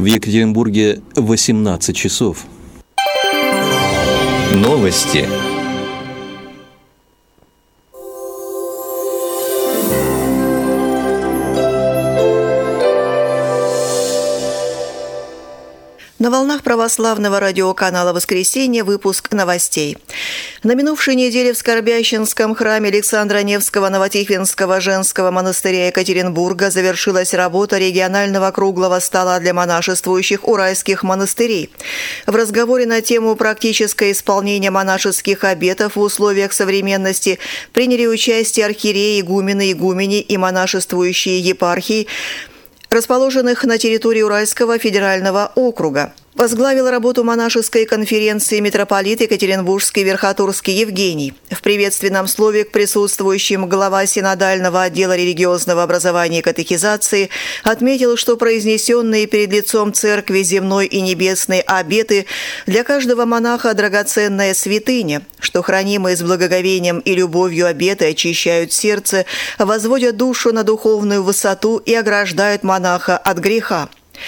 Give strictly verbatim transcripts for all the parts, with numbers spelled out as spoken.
В Екатеринбурге восемнадцать часов. Новости. На волнах православного радиоканала «Воскресенье» выпуск новостей. На минувшей неделе в Скорбященском храме Александра Невского Новотихвинского женского монастыря Екатеринбурга завершилась работа регионального круглого стола для монашествующих уральских монастырей. В разговоре на тему «Практическое исполнение монашеских обетов в условиях современности» приняли участие архиереи, игумены, игумени и монашествующие епархии, расположенных на территории Уральского федерального округа. Возглавил работу монашеской конференции митрополит Екатеринбургский Верхотурский Евгений. В приветственном слове к присутствующим глава синодального отдела религиозного образования и катехизации отметил, что произнесенные перед лицом церкви земной и небесной обеты для каждого монаха драгоценная святыня, что хранимые с благоговением и любовью обеты очищают сердце, возводят душу на духовную высоту и ограждают монаха от греха.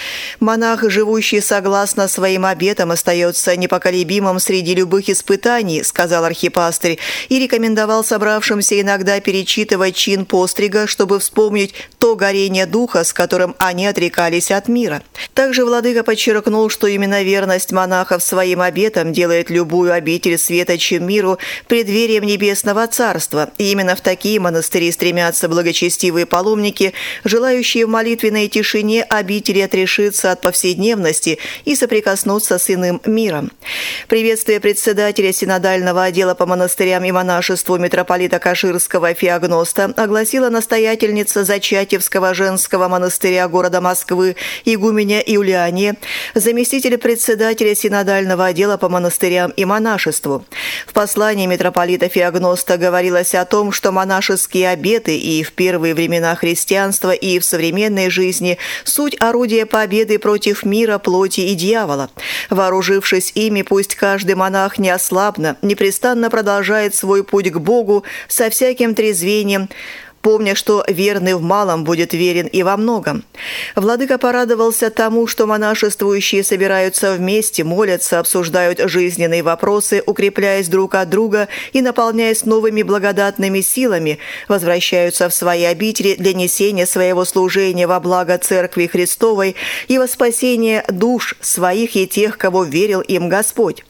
Монах, живущий согласно своим обетам, остается непоколебимым среди любых испытаний, сказал архипастырь, и рекомендовал собравшимся иногда перечитывать чин пострига, чтобы вспомнить то горение духа, с которым они отрекались от мира. Также владыка подчеркнул, что именно верность монахов своим обетам делает любую обитель светочем миру преддверием небесного царства, и именно в такие монастыри стремятся благочестивые паломники, желающие в молитвенной тишине обители отрешиться решиться от повседневности и соприкоснуться с иным миром. Приветствие председателя синодального отдела по монастырям и монашеству митрополита Каширского Феогноста огласила настоятельница Зачатьевского женского монастыря города Москвы игуменя Юлиания, заместитель председателя синодального отдела по монастырям и монашеству. В послании митрополита Феогноста говорилось о том, что монашеские обеты и в первые времена христианства, и в современной жизни суть орудия победы против мира, плоти и дьявола. Вооружившись ими, пусть каждый монах неослабно, непрестанно продолжает свой путь к Богу со всяким трезвением, помня, что верный в малом будет верен и во многом. Владыка порадовался тому, что монашествующие собираются вместе, молятся, обсуждают жизненные вопросы, укрепляясь друг от друга и наполняясь новыми благодатными силами, возвращаются в свои обители для несения своего служения во благо Церкви Христовой и во спасение душ своих и тех, кого верил им Господь.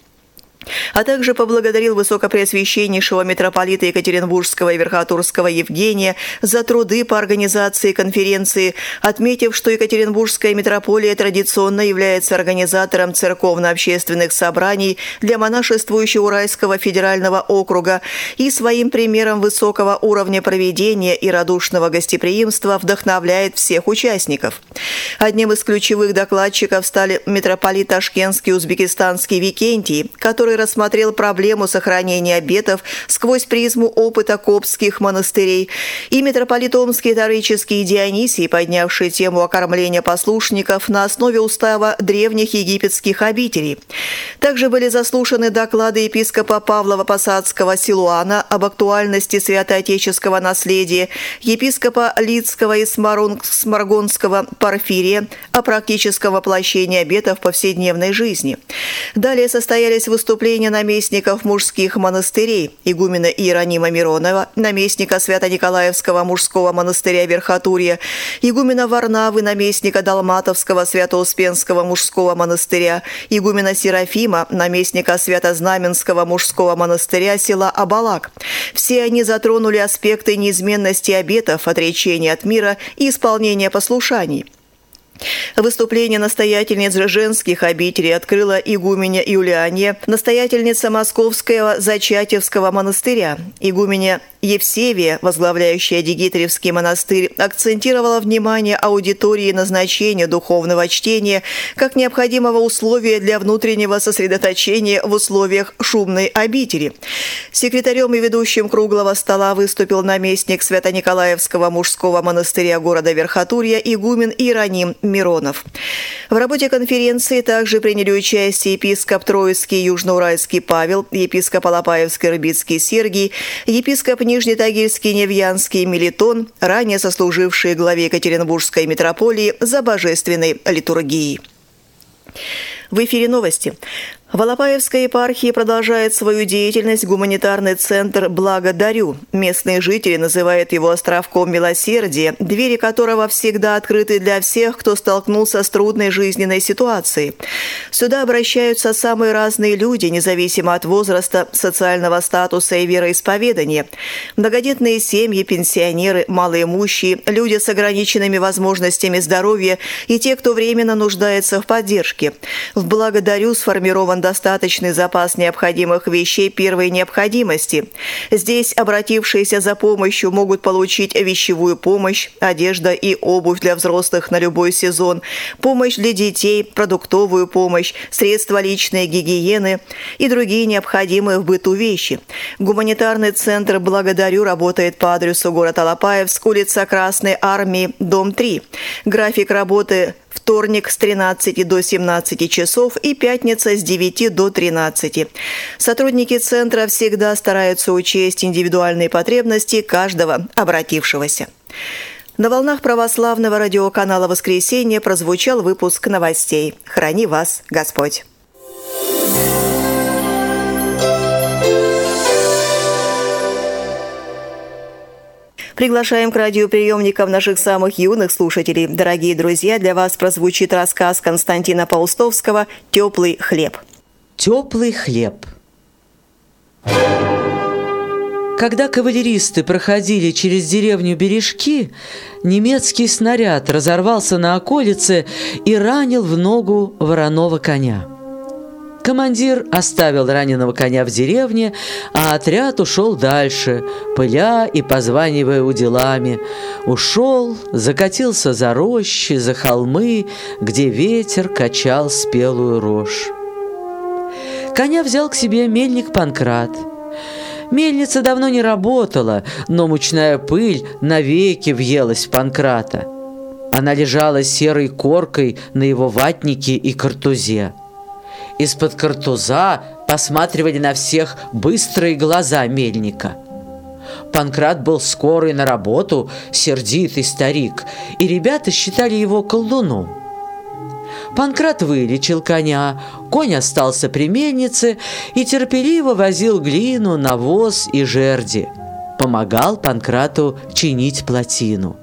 А также поблагодарил высокопреосвященнейшего митрополита Екатеринбургского и Верхотурского Евгения за труды по организации конференции, отметив, что Екатеринбургская митрополия традиционно является организатором церковно-общественных собраний для монашествующего Уральского федерального округа и своим примером высокого уровня проведения и радушного гостеприимства вдохновляет всех участников. Одним из ключевых докладчиков стали митрополит Ташкентский узбекистанский Викентий, который рассмотрел проблему сохранения обетов сквозь призму опыта коптских монастырей, и митрополит Омский Торический Дионисий, поднявший тему окормления послушников на основе устава древних египетских обителей. Также были заслушаны доклады епископа Павлова-Посадского Силуана об актуальности святоотеческого наследия, епископа Лидского и Сморгонского Порфирия о практическом воплощении обетов в повседневной жизни. Далее состоялись выступления наместников мужских монастырей, игумена Иеронима Миронова, наместника Свято-Николаевского мужского монастыря Верхотурья, игумена Варнавы, наместника Далматовского Свято-Успенского мужского монастыря, игумена Серафима, наместника Свято-Знаменского мужского монастыря села Абалак. Все они затронули аспекты неизменности обетов, отречения от мира и исполнения послушаний. Выступление настоятельниц женских обителей открыла игуменя Юлиания, настоятельница Московского Зачатьевского монастыря. Игуменя Евсевия, возглавляющая Дегитревский монастырь, акцентировала внимание аудитории на значение духовного чтения как необходимого условия для внутреннего сосредоточения в условиях шумной обители. Секретарем и ведущим круглого стола выступил наместник Свято-Николаевского мужского монастыря города Верхотурья игумен Иероним Миронов. В работе конференции также приняли участие епископ Троицкий Южноуральский Павел, епископ Алапаевский Рыбицкий Сергий, епископ Нижнетагильский Невьянский Мелитон, ранее сослужившие главе Екатеринбургской митрополии за божественной литургией. В эфире новости. В Алапаевской епархии продолжает свою деятельность гуманитарный центр «Благодарю». Местные жители называют его островком милосердия, двери которого всегда открыты для всех, кто столкнулся с трудной жизненной ситуацией. Сюда обращаются самые разные люди, независимо от возраста, социального статуса и вероисповедания. Многодетные семьи, пенсионеры, малоимущие, люди с ограниченными возможностями здоровья и те, кто временно нуждается в поддержке. В «Благодарю» сформирован достаточный запас необходимых вещей первой необходимости. Здесь обратившиеся за помощью могут получить вещевую помощь, одежда и обувь для взрослых на любой сезон, помощь для детей, продуктовую помощь, средства личной гигиены и другие необходимые в быту вещи. Гуманитарный центр «Благодарю» работает по адресу город Алапаевск, улица Красной Армии, дом три. График работы – вторник с тринадцати до семнадцати часов и пятница с девяти до тринадцати. Сотрудники центра всегда стараются учесть индивидуальные потребности каждого обратившегося. На волнах православного радиоканала «Воскресенье» прозвучал выпуск новостей. Храни вас Господь! Приглашаем к радиоприемникам наших самых юных слушателей. Дорогие друзья, для вас прозвучит рассказ Константина Паустовского «Теплый хлеб». Теплый хлеб. Когда кавалеристы проходили через деревню Бережки, немецкий снаряд разорвался на околице и ранил в ногу вороного коня. Командир оставил раненого коня в деревне, а отряд ушел дальше, пыля и позванивая уделами. Ушел, закатился за рощи, за холмы, где ветер качал спелую рожь. Коня взял к себе мельник Панкрат. Мельница давно не работала, но мучная пыль навеки въелась в Панкрата. Она лежала серой коркой на его ватнике и картузе. Из-под картуза посматривали на всех быстрые глаза мельника. Панкрат был скорый на работу, сердитый старик, и ребята считали его колдуном. Панкрат вылечил коня, конь остался при мельнице и терпеливо возил глину, навоз и жерди. Помогал Панкрату чинить плотину.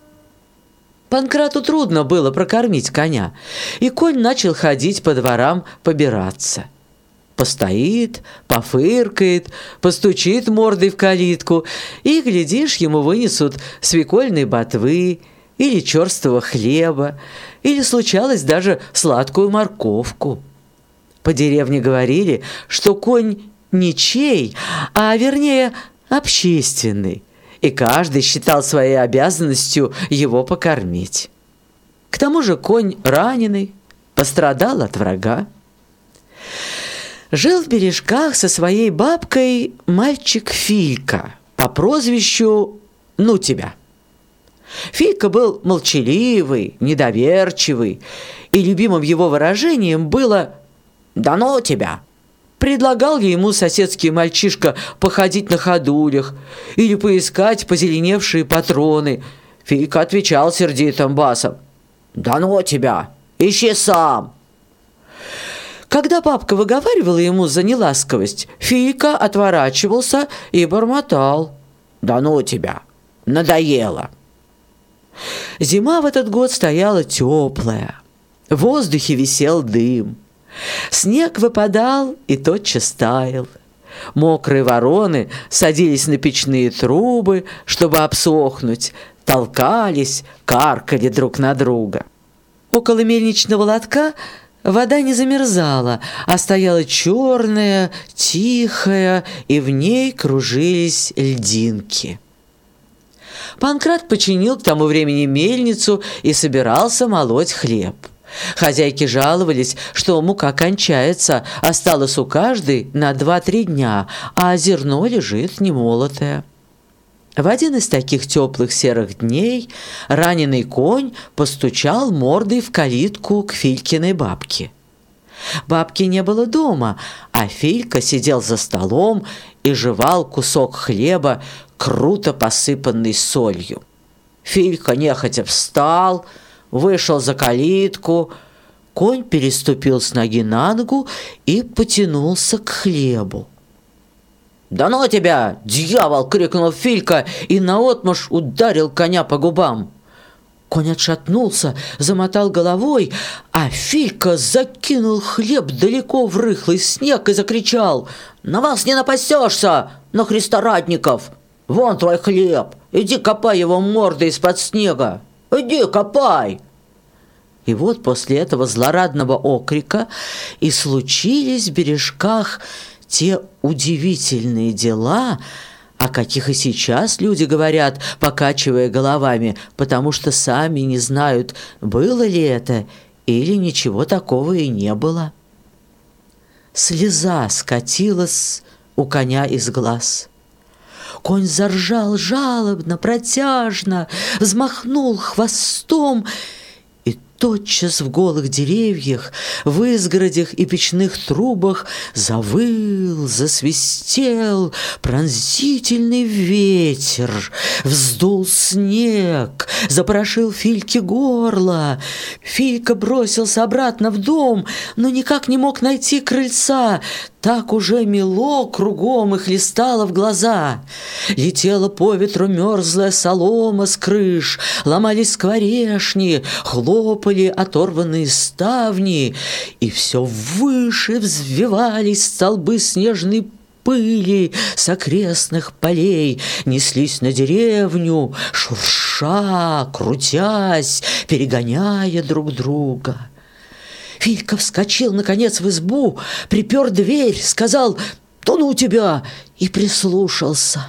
Панкрату трудно было прокормить коня, и конь начал ходить по дворам побираться. Постоит, пофыркает, постучит мордой в калитку, и, глядишь, ему вынесут свекольной ботвы или черствого хлеба, или, случалось, даже сладкую морковку. По деревне говорили, что конь ничей, а вернее общественный, и каждый считал своей обязанностью его покормить. К тому же конь раненый, пострадал от врага. Жил в Бережках со своей бабкой мальчик Филька по прозвищу «Ну тебя». Филька был молчаливый, недоверчивый, и любимым его выражением было «Да ну тебя!». Предлагал ли ему соседский мальчишка походить на ходулях или поискать позеленевшие патроны, Филька отвечал сердитым басом: «Да ну тебя! Ищи сам!». Когда бабка выговаривала ему за неласковость, Филька отворачивался и бормотал: «Да ну тебя! Надоело!». Зима в этот год стояла теплая, в воздухе висел дым. Снег выпадал и тотчас таял. Мокрые вороны садились на печные трубы, чтобы обсохнуть, толкались, каркали друг на друга. Около мельничного лотка вода не замерзала, а стояла черная, тихая, и в ней кружились льдинки. Панкрат починил к тому времени мельницу и собирался молоть хлеб. Хозяйки жаловались, что мука кончается, осталось у каждой на два-три дня, а зерно лежит немолотое. В один из таких теплых серых дней раненый конь постучал мордой в калитку к Филькиной бабке. Бабки не было дома, а Филька сидел за столом и жевал кусок хлеба, круто посыпанный солью. Филька нехотя встал, вышел за калитку, Конь переступил с ноги на ногу и потянулся к хлебу. «Да ну тебя, дьявол!» — крикнул Филька и наотмашь ударил коня по губам. Конь отшатнулся, замотал головой, а Филька закинул хлеб далеко в рыхлый снег и закричал: «На вас не напасешься, на христорадников! Вон твой хлеб, иди копай его мордой из-под снега! Иди копай!» И вот после этого злорадного окрика и случились в бережках те удивительные дела, о каких и сейчас люди говорят, покачивая головами, потому что сами не знают, было ли это или ничего такого и не было. Слеза скатилась у коня из глаз. Конь заржал жалобно, протяжно, взмахнул хвостом, и тотчас в голых деревьях, в изгородях и печных трубах завыл, засвистел пронзительный ветер, вздул снег, запорошил Фильке горло. Филька бросился обратно в дом, но никак не мог найти крыльца. Так уже мело кругом и хлестало в глаза. Летела по ветру мерзлая солома с крыш, ломались скворечни, хлопали оторванные ставни, и все выше взвивались столбы снежной пыли с окрестных полей, неслись на деревню, шурша, крутясь, перегоняя друг друга. Филька вскочил, наконец, в избу, припер дверь, сказал: «Да ну тебя!» и прислушался.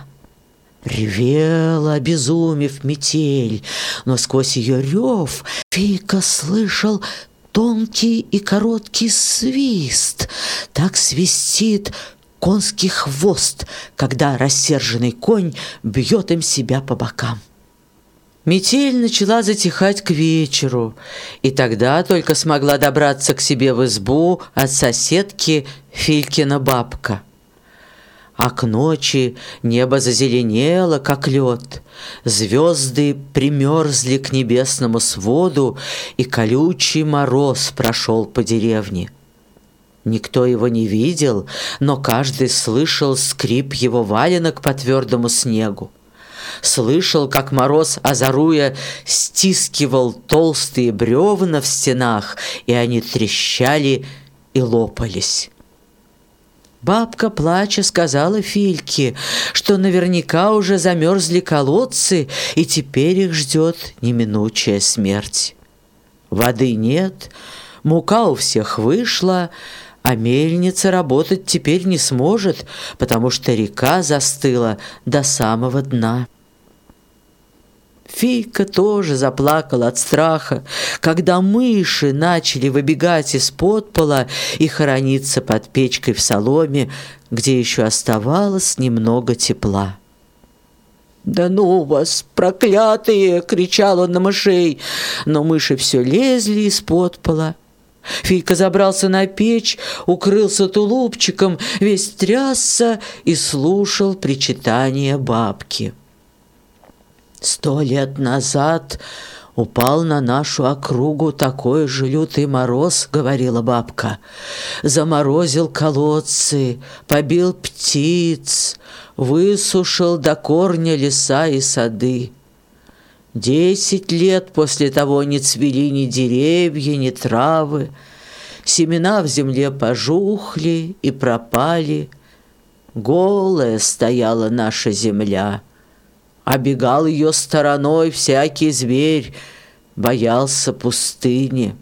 Ревела, обезумев, метель, но сквозь ее рев Филька слышал тонкий и короткий свист. Так свистит конский хвост, когда рассерженный конь бьет им себя по бокам. Метель начала затихать к вечеру, и тогда только смогла добраться к себе в избу от соседки Филькина бабка. А к ночи небо зазеленело, как лед, звезды примерзли к небесному своду, и колючий мороз прошел по деревне. Никто его не видел, но каждый слышал скрип его валенок по твердому снегу. Слышал, как мороз, озаруя, стискивал толстые бревна в стенах, и они трещали и лопались. Бабка, плача, сказала Фильке, что наверняка уже замерзли колодцы, и теперь их ждет неминучая смерть. Воды нет, мука у всех вышла, а мельница работать теперь не сможет, потому что река застыла до самого дна. Филька тоже заплакала от страха, когда мыши начали выбегать из-под пола и хорониться под печкой в соломе, где еще оставалось немного тепла. «Да ну вас, проклятые!» — кричал он на мышей, но мыши все лезли из-под пола. Филька забрался на печь, укрылся тулупчиком, весь трясся и слушал причитания бабки. Сто лет назад упал на нашу округу такой же лютый мороз, — говорила бабка. Заморозил колодцы, побил птиц, высушил до корня леса и сады. Десять лет после того не цвели ни деревья, ни травы, семена в земле пожухли и пропали. Голая стояла наша земля. Обегал ее стороной всякий зверь, боялся пустыни.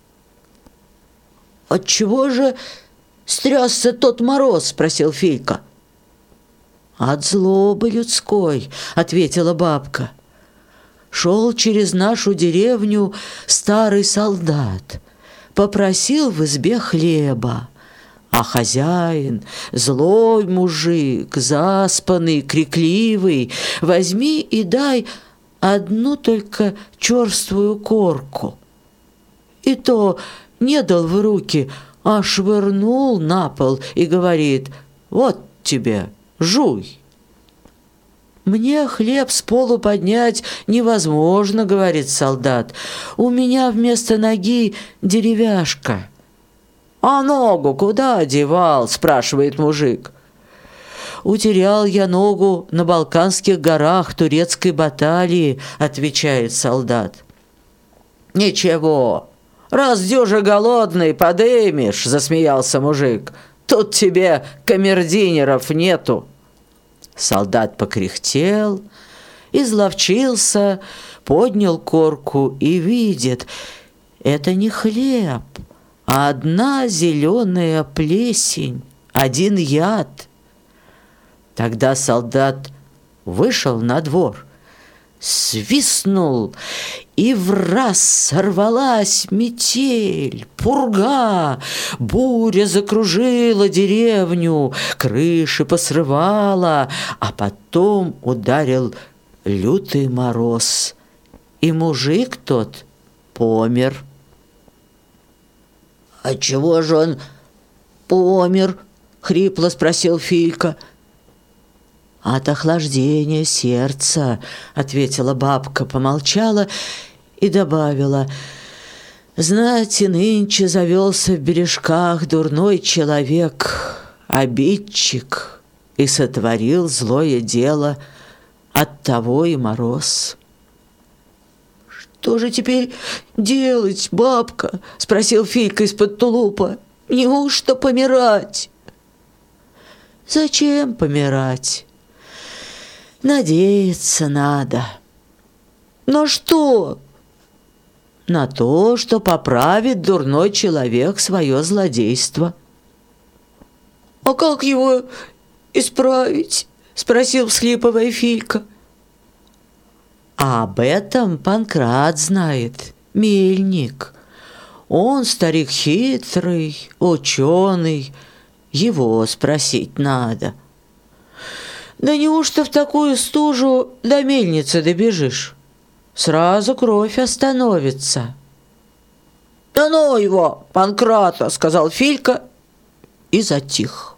«Отчего же стрясся тот мороз?» — спросил Филька. «От злобы людской», — ответила бабка. «Шел через нашу деревню старый солдат, попросил в избе хлеба. А хозяин, злой мужик, заспанный, крикливый, возьми и дай одну только черствую корку. И то не дал в руки, а швырнул на пол и говорит: вот тебе, жуй». «Мне хлеб с полу поднять невозможно, — говорит солдат. У меня вместо ноги деревяшка». «А ногу куда девал?» — спрашивает мужик. «Утерял я ногу на Балканских горах турецкой баталии», — отвечает солдат. «Ничего, раз дюже голодный, подымешь», — засмеялся мужик. «Тут тебе камердинеров нету». Солдат покряхтел, изловчился, поднял корку и видит — это не хлеб, а одна зеленая плесень, один яд. Тогда солдат вышел на двор, свистнул, и враз сорвалась метель, пурга, буря закружила деревню, крыши посрывала, а потом ударил лютый мороз, и мужик тот помер. «А чего же он помер?» — хрипло спросил Филька. «От охлаждения сердца», — ответила бабка, помолчала и добавила: «Знать, и нынче завелся в бережках дурной человек, обидчик, и сотворил злое дело, оттого и мороз». «Что же теперь делать, бабка?» — спросил Филька из-под тулупа. «Неужто помирать?» «Зачем помирать? Надеяться надо». «На что?» «На то, что поправит дурной человек свое злодейство». «А как его исправить?» — спросил, всхлипывая, Филька. «А об этом Панкрат знает, мельник. Он старик хитрый, ученый, его спросить надо». «Да неужто в такую стужу до мельницы добежишь? Сразу кровь остановится». «Да ну его, Панкрата!» — сказал Филька и затих.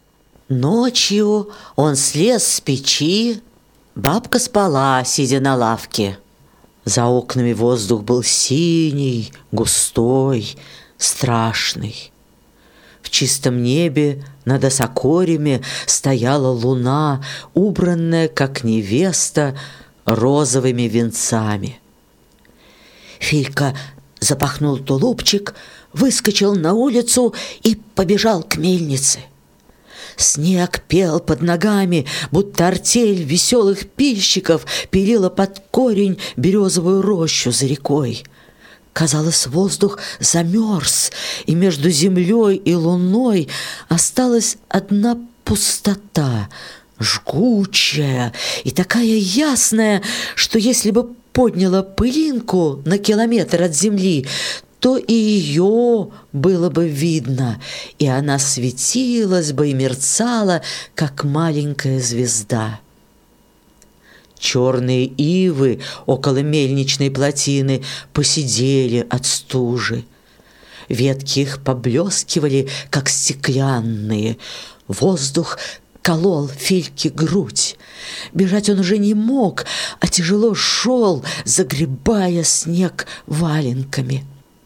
Ночью он слез с печи, бабка спала, сидя на лавке. За окнами воздух был синий, густой, страшный. В чистом небе над осокорями стояла луна, убранная, как невеста, розовыми венцами. Филька запахнул тулупчик, выскочил на улицу и побежал к мельнице. Снег пел под ногами, будто артель веселых пильщиков пилила под корень березовую рощу за рекой. Казалось, воздух замерз, и между землей и луной осталась одна пустота, жгучая и такая ясная, что если бы подняла пылинку на километр от земли, то и ее было бы видно, и она светилась бы и мерцала, как маленькая звезда. Черные ивы около мельничной плотины поседели от стужи. Ветки их поблескивали, как стеклянные. Воздух колол Фильке грудь. Бежать он уже не мог, а тяжело шел, загребая снег валенками.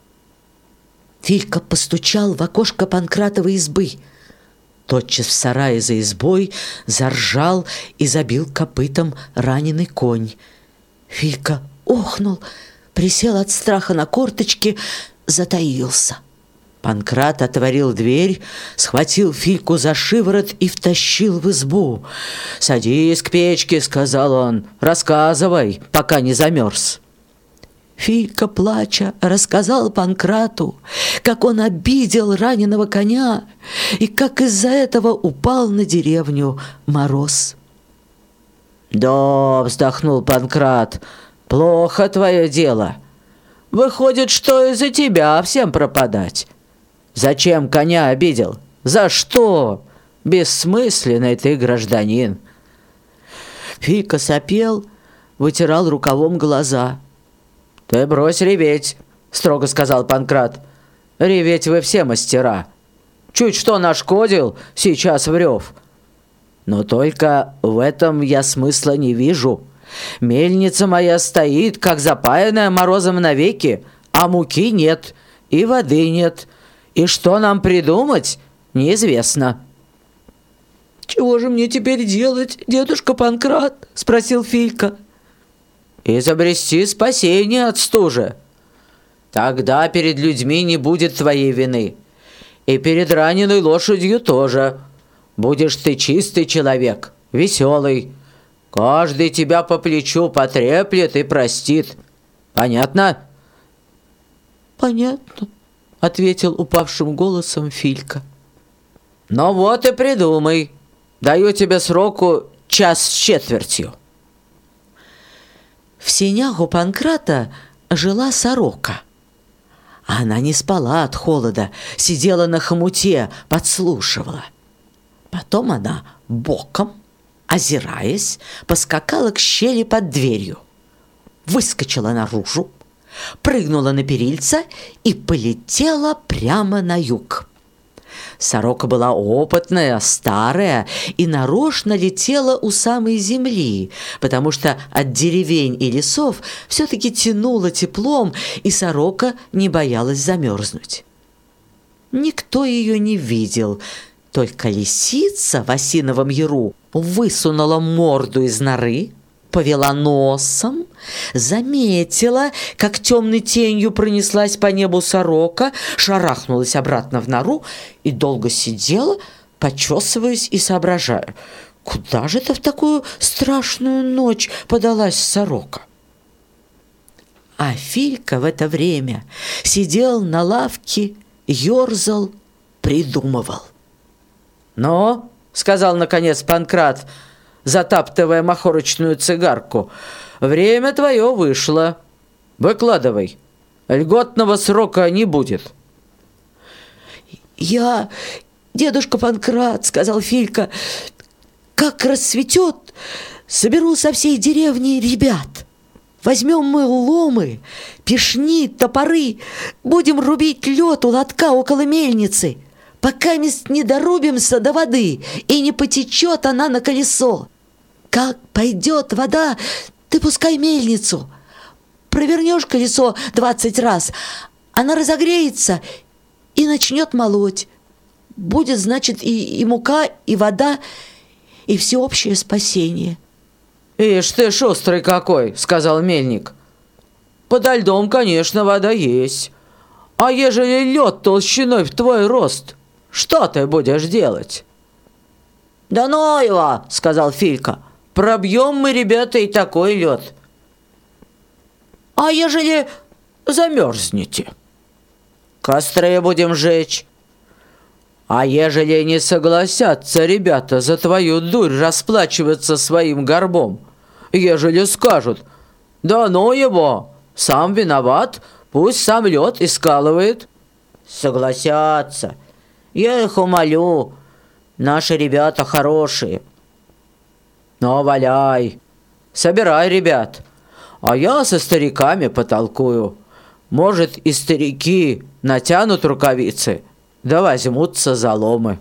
Филька постучал в окошко Панкратовой избы. Тотчас в сарае за избой заржал и забил копытом раненый конь. Филька охнул, присел от страха на корточки, затаился. Панкрат отворил дверь, схватил Фильку за шиворот и втащил в избу. «Садись к печке», — сказал он, — «рассказывай, пока не замерз». Филька, плача, рассказал Панкрату, как он обидел раненого коня и как из-за этого упал на деревню мороз. «Да», — вздохнул Панкрат, — «плохо твое дело. Выходит, что из-за тебя всем пропадать. Зачем коня обидел? За что? Бессмысленный ты гражданин». Филька сопел, вытирал рукавом глаза. «Ты брось реветь», — строго сказал Панкрат. «Реветь вы все мастера. Чуть что нашкодил, сейчас врёв. Но только в этом я смысла не вижу. Мельница моя стоит, как запаянная морозом навеки, а муки нет, и воды нет, и что нам придумать, неизвестно». «Чего же мне теперь делать, дедушка Панкрат?» – спросил Филька. «Изобрести спасение от стужи. Тогда перед людьми не будет твоей вины, и перед раненой лошадью тоже. Будешь ты чистый человек, веселый. Каждый тебя по плечу потреплет и простит. Понятно?» «Понятно», — ответил упавшим голосом Филька. «Ну вот и придумай. Даю тебе сроку час с четвертью». В сенях у Панкрата жила сорока. Она не спала от холода, сидела на хомуте, подслушивала. Потом она боком, озираясь, поскакала к щели под дверью, выскочила наружу, прыгнула на перильца и полетела прямо на юг. Сорока была опытная, старая и нарочно летела у самой земли, потому что от деревень и лесов все-таки тянуло теплом, и сорока не боялась замерзнуть. Никто ее не видел, только лисица в осиновом яру высунула морду из норы, повела носом, заметила, как темной тенью пронеслась по небу сорока, шарахнулась обратно в нору и долго сидела, почесываясь и соображая, куда же это в такую страшную ночь подалась сорока. А Филька в это время сидел на лавке, ерзал, придумывал. «Ну, — сказал наконец Панкрат, затаптывая махорочную цигарку, — время твое вышло. Выкладывай. Льготного срока не будет». «Я, дедушка Панкрат, — сказал Филька, — как расцветет, соберу со всей деревни ребят. Возьмем мы ломы, пешни, топоры, будем рубить лед у лотка около мельницы, пока мест не дорубимся до воды и не потечет она на колесо. Как пойдет вода, ты пускай мельницу. Провернешь колесо двадцать раз, она разогреется и начнет молоть. Будет, значит, и, и мука, и вода, и всеобщее спасение». «Ишь ты шустрый какой, — сказал мельник. — Подо льдом, конечно, вода есть. А ежели лед толщиной в твой рост, что ты будешь делать?» «Да ну его, — сказал Филька, — пробьем мы, ребята, и такой лед». «А ежели замерзнете?» «Костры будем жечь». «А ежели не согласятся ребята за твою дурь расплачиваться своим горбом? Ежели скажут: да ну его, сам виноват, пусть сам лед и скалывает?» «Согласятся. Я их умолю. Наши ребята хорошие». «Ну, валяй, собирай ребят, а я со стариками потолкую. Может, и старики натянут рукавицы, да возьмутся за ломы».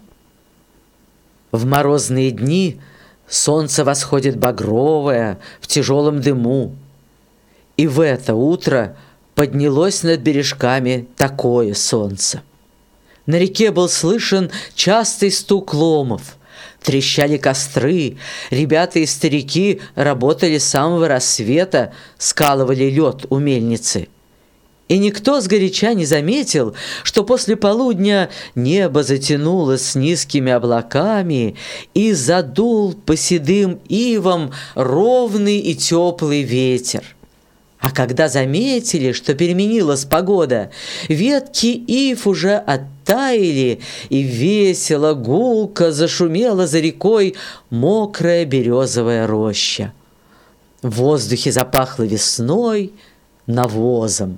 В морозные дни солнце восходит багровое, в тяжелом дыму. И в это утро поднялось над бережками такое солнце. На реке был слышен частый стук ломов, трещали костры, ребята и старики работали с самого рассвета, скалывали лед у мельницы. И никто сгоряча не заметил, что после полудня небо затянулось низкими облаками и задул по седым ивам ровный и теплый ветер. А когда заметили, что переменилась погода, ветки ив уже оттаяли, и весело, гулко зашумела за рекой мокрая березовая роща. В воздухе запахло весной, навозом.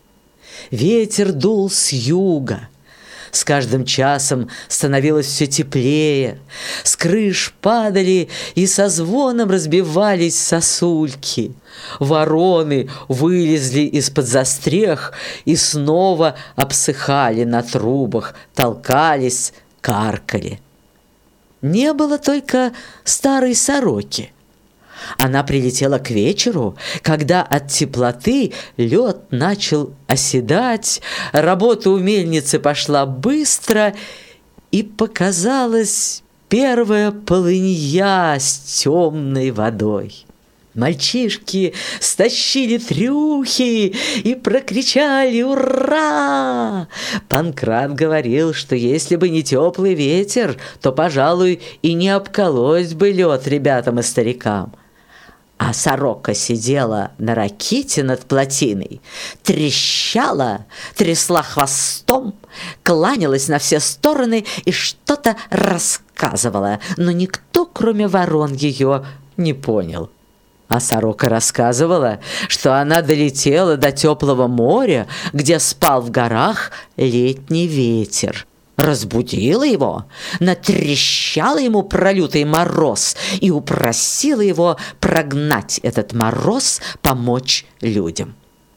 Ветер дул с юга. С каждым часом становилось все теплее. С крыш падали и со звоном разбивались сосульки. Вороны вылезли из-под застрех и снова обсыхали на трубах, толкались, каркали. Не было только старой сороки. Она прилетела к вечеру, когда от теплоты лед начал оседать, работа у мельницы пошла быстро, и показалась первая полынья с темной водой. Мальчишки стащили трюхи и прокричали «Ура!». Панкрат говорил, что если бы не теплый ветер, то, пожалуй, и не обколоть бы лед ребятам и старикам. А сорока сидела на раките над плотиной, трещала, трясла хвостом, кланялась на все стороны и что-то рассказывала, но никто, кроме ворон, ее не понял. А сорока рассказывала, что она долетела до теплого моря, где спал в горах летний ветер. Разбудила его, натрещала ему про лютый мороз и упросила его прогнать этот мороз, помочь людям.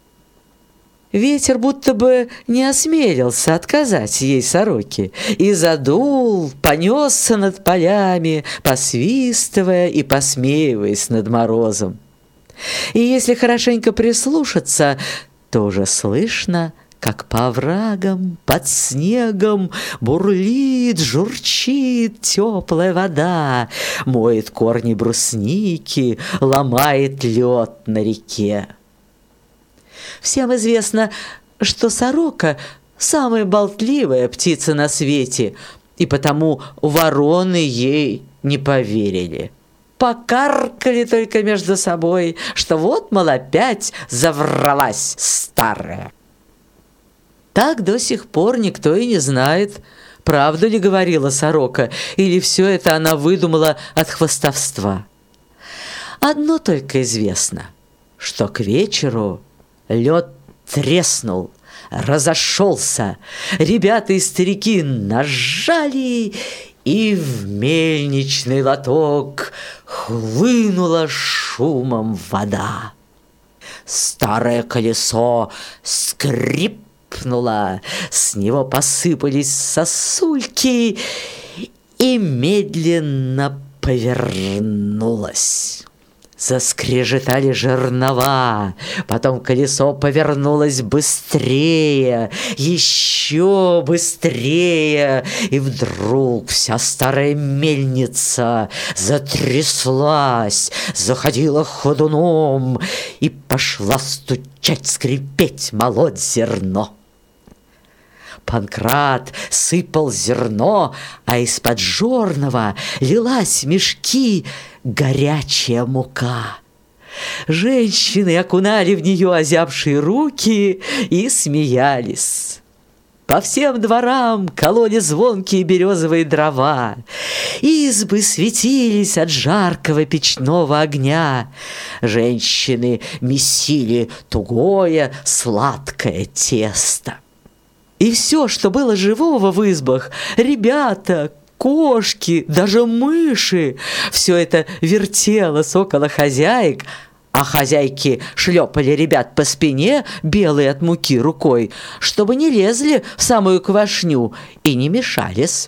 Ветер будто бы не осмелился отказать ей сороке и задул, понесся над полями, посвистывая и посмеиваясь над морозом. И если хорошенько прислушаться, то уже слышно, как по оврагам, под снегом бурлит, журчит теплая вода, моет корни брусники, ломает лед на реке. Всем известно, что сорока – самая болтливая птица на свете, и потому вороны ей не поверили. Покаркали только между собой, что вот, мол, опять завралась старая. Так до сих пор никто и не знает, правду ли говорила сорока, или все это она выдумала от хвастовства. Одно только известно, что к вечеру лед треснул, разошелся, ребята и старики нажали, и в мельничный лоток хлынула шумом вода. Старое колесо скрипнуло, с него посыпались сосульки и медленно повернулось. Заскрежетали жернова, потом колесо повернулось быстрее, еще быстрее, и вдруг вся старая мельница затряслась, заходила ходуном и пошла стучать, скрипеть, молоть зерно. Панкрат сыпал зерно, а из-под жорного лилась в мешки горячая мука. Женщины окунали в нее озябшие руки и смеялись. По всем дворам кололи звонкие березовые дрова. Избы светились от жаркого печного огня. Женщины месили тугое сладкое тесто. И все, что было живого в избах, ребята, кошки, даже мыши, все это вертелось около хозяек, а хозяйки шлепали ребят по спине, белой от муки рукой, чтобы не лезли в самую квашню и не мешались.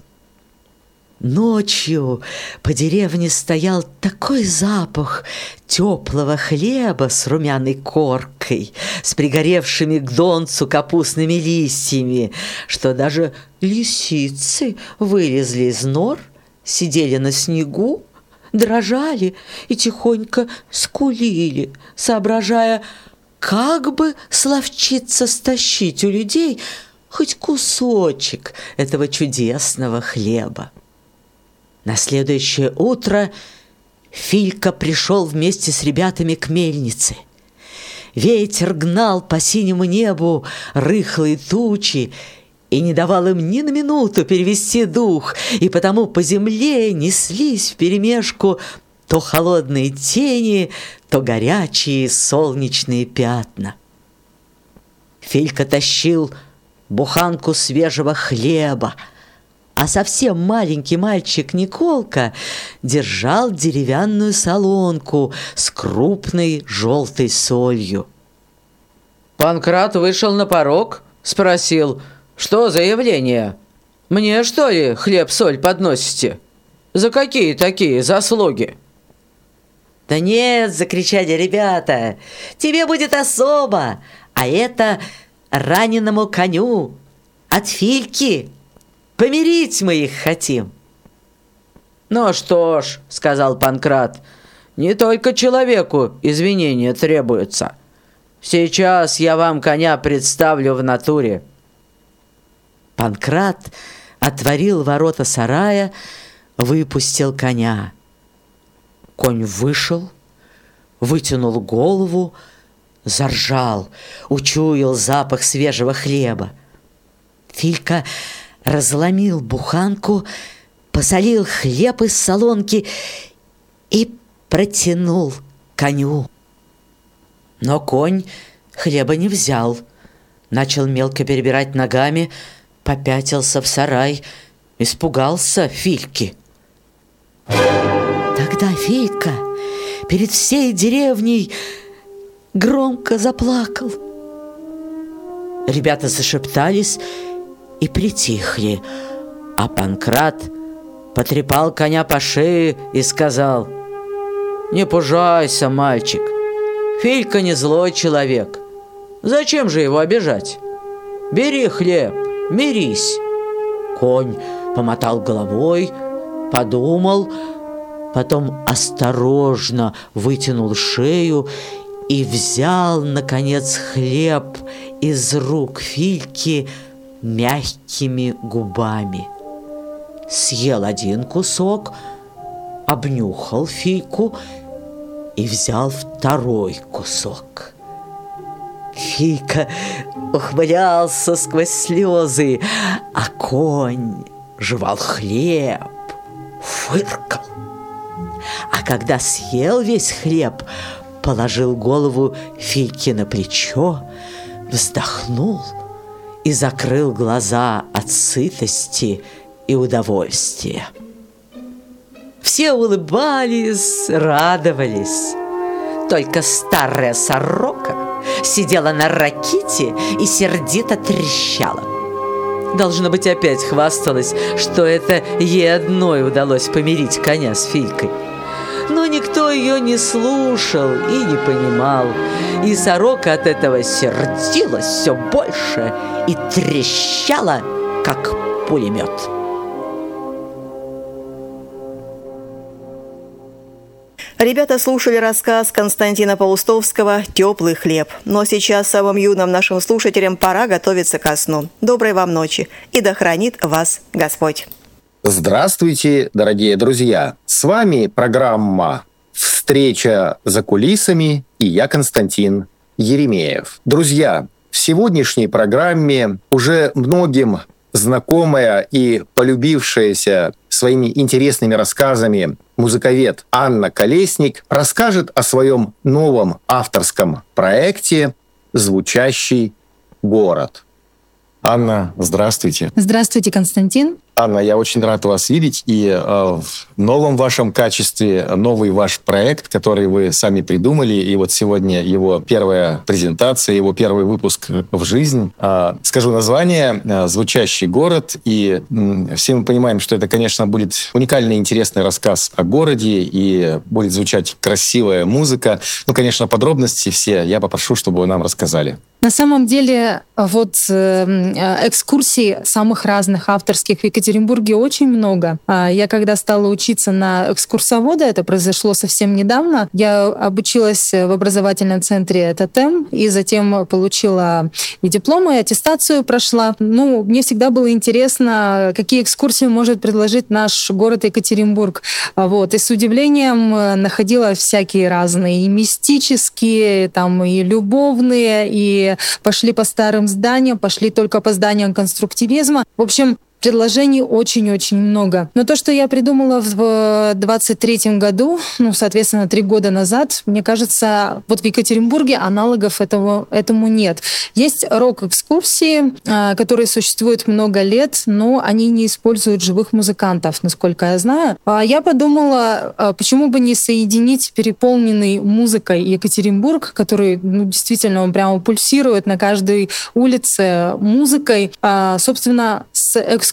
Ночью по деревне стоял такой запах теплого хлеба с румяной коркой, с пригоревшими к донцу капустными листьями, что даже лисицы вылезли из нор, сидели на снегу, дрожали и тихонько скулили, соображая, как бы словчиться стащить у людей хоть кусочек этого чудесного хлеба. На следующее утро Филька пришел вместе с ребятами к мельнице. Ветер гнал по синему небу рыхлые тучи и не давал им ни на минуту перевести дух, и потому по земле неслись вперемешку то холодные тени, то горячие солнечные пятна. Филька тащил буханку свежего хлеба, а совсем маленький мальчик Николка держал деревянную солонку с крупной желтой солью. Панкрат вышел на порог, спросил: «Что за явление? Мне, что ли, хлеб-соль подносите?» За какие такие заслуги?» «Да нет!» – закричали ребята. «Тебе будет особо, а это раненому коню от Фильки. Помирить мы их хотим». «Ну что ж», – сказал Панкрат, – «не только человеку извинения требуются. Сейчас я вам коня представлю в натуре». Панкрат отворил ворота сарая, выпустил коня. Конь вышел, вытянул голову, заржал, учуял запах свежего хлеба. Филька разломил буханку, посолил хлеб из солонки и протянул коню. Но конь хлеба не взял, начал мелко перебирать ногами, попятился в сарай, испугался Фильки. Тогда Филька перед всей деревней громко заплакал. Ребята зашептались и притихли, а Панкрат потрепал коня по шее и сказал: «Не пужайся, мальчик, Филька не злой человек. Зачем же его обижать? Бери хлеб, мирись». Конь помотал головой, подумал, потом осторожно вытянул шею и взял, наконец, хлеб из рук Фильки мягкими губами. Съел один кусок, обнюхал Фильку и взял второй кусок. Филька ухмылялся сквозь слезы, а конь жевал хлеб, фыркал. А когда съел весь хлеб, положил голову Фильке на плечо, вздохнул и закрыл глаза от сытости и удовольствия. Все улыбались, радовались. Только старая сорока сидела на раките и сердито трещала. Должно быть, опять хвасталась, что это ей одной удалось помирить коня с Филькой. Но никто ее не слушал и не понимал, и сорока от этого сердилась все больше и трещала, как пулемет. Ребята слушали рассказ Константина Паустовского «Теплый хлеб». Но сейчас самым юным нашим слушателям пора готовиться ко сну. Доброй вам ночи, и да хранит вас Господь. Здравствуйте, дорогие друзья! С вами программа «Встреча за кулисами» и я, Константин Еремеев. Друзья, в сегодняшней программе уже многим знакомая и полюбившаяся своими интересными рассказами музыковед Анна Колесник расскажет о своем новом авторском проекте «Звучащий город». Анна, здравствуйте. Здравствуйте, Константин. Анна, я очень рад вас видеть. И э, в новом вашем качестве, новый ваш проект, который вы сами придумали. И вот сегодня его первая презентация, его первый выпуск в жизнь. Э, скажу название э, «Звучащий город». И э, все мы понимаем, что это, конечно, будет уникальный, интересный рассказ о городе. И будет звучать красивая музыка. Ну, конечно, подробности все я попрошу, чтобы вы нам рассказали. На самом деле, вот э, экскурсий самых разных авторских в Екатеринбурге очень много. Я когда стала учиться на экскурсовода, это произошло совсем недавно, я обучилась в образовательном центре «Тотем», и затем получила и диплом, и аттестацию прошла. Ну, мне всегда было интересно, какие экскурсии может предложить наш город Екатеринбург. Вот. И с удивлением находила всякие разные, и мистические, там, и любовные, и пошли по старым зданиям, пошли только по зданиям конструктивизма. В общем, предложений очень-очень много. Но то, что я придумала в двадцать третьем году, ну, соответственно, три года назад, мне кажется, вот в Екатеринбурге аналогов этого, этому нет. Есть рок-экскурсии, которые существуют много лет, но они не используют живых музыкантов, насколько я знаю. А я подумала, почему бы не соединить переполненный музыкой Екатеринбург, который, ну, действительно, он прямо пульсирует на каждой улице музыкой, а, собственно, с экскурсией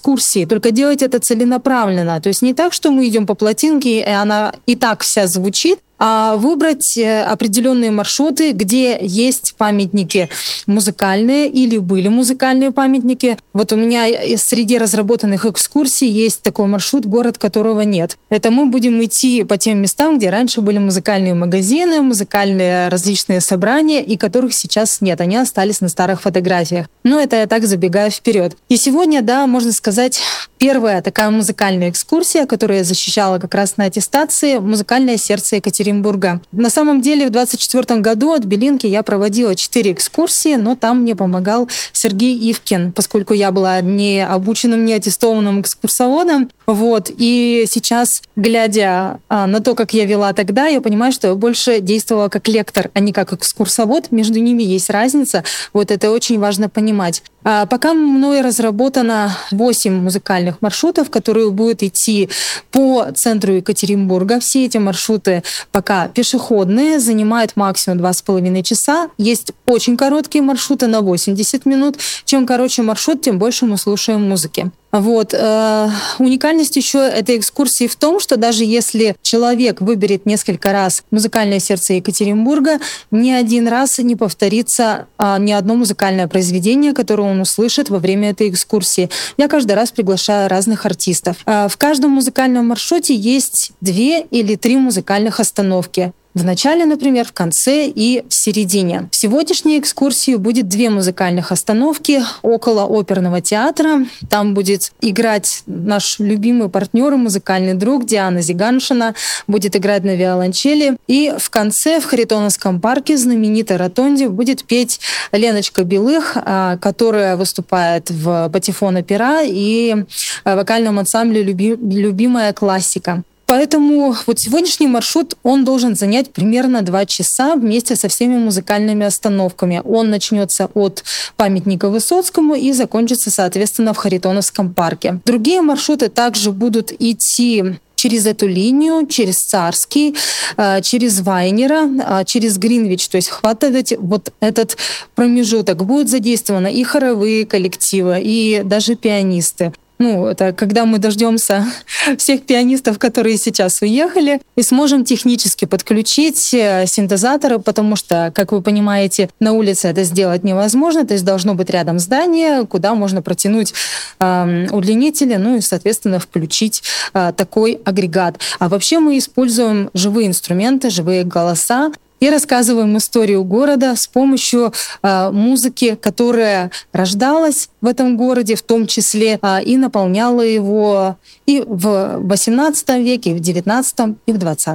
экскурсии, только делать это целенаправленно. То есть не так, что мы идем по плотинке, и она и так вся звучит, а выбрать определенные маршруты, где есть памятники музыкальные или были музыкальные памятники. Вот у меня среди разработанных экскурсий есть такой маршрут, город которого нет. Это мы будем идти по тем местам, где раньше были музыкальные магазины, музыкальные различные собрания, и которых сейчас нет. Они остались на старых фотографиях. Но это я так забегаю вперед. И сегодня, да, можно сказать, первая такая музыкальная экскурсия, которую я защищала как раз на аттестации, «Музыкальное сердце Екатеринбурга». На самом деле в двадцать четвёртом году от Белинки я проводила четыре экскурсии, но там мне помогал Сергей Ивкин, поскольку я была не обученным, не аттестованным экскурсоводом. Вот. И сейчас, глядя а, на то, как я вела тогда, я понимаю, что я больше действовала как лектор, а не как экскурсовод. Между ними есть разница. Вот это очень важно понимать. А пока мной разработано восемь музыкальных маршрутов, которые будут идти по центру Екатеринбурга. Все эти маршруты пока пешеходные, занимают максимум два с половиной часа. Есть очень короткие маршруты на восемьдесят минут. Чем короче маршрут, тем больше мы слушаем музыки. Вот. Э, уникальность еще этой экскурсии в том, что даже если человек выберет несколько раз «Музыкальное сердце Екатеринбурга», ни один раз не повторится э, ни одно музыкальное произведение, которое он услышит во время этой экскурсии. Я каждый раз приглашаю разных артистов. Э, в каждом музыкальном маршруте есть две или три музыкальных остановки. В начале, например, в конце и в середине. В сегодняшней экскурсии будет две музыкальных остановки около оперного театра. Там будет играть наш любимый партнер и музыкальный друг Диана Зиганшина, будет играть на виолончели. И в конце в Харитоновском парке, знаменитой ротонде, будет петь Леночка Белых, которая выступает в патефон-опера и вокальном ансамбле «Любимая классика». Поэтому вот сегодняшний маршрут, он должен занять примерно два часа вместе со всеми музыкальными остановками. Он начнется от памятника Высоцкому и закончится, соответственно, в Харитоновском парке. Другие маршруты также будут идти через эту линию, через Царский, через Вайнера, через Гринвич. То есть хватает вот этот промежуток. Будут задействованы и хоровые коллективы, и даже пианисты. Ну, это когда мы дождемся всех пианистов, которые сейчас уехали, и сможем технически подключить синтезаторы, потому что, как вы понимаете, на улице это сделать невозможно, то есть должно быть рядом здание, куда можно протянуть э, удлинители, ну и, соответственно, включить э, такой агрегат. А вообще мы используем живые инструменты, живые голоса, и рассказываем историю города с помощью э, музыки, которая рождалась в этом городе, в том числе, э, и наполняла его и в восемнадцатом веке, и в девятнадцатом, и в двадцатом.